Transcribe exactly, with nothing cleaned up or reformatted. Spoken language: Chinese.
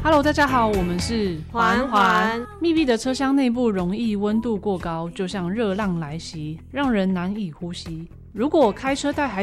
Hello， 大家好，我们是环环。 密闭的车厢内部容易温度过高，就像热浪来袭，让人难以呼吸。如果开车带孩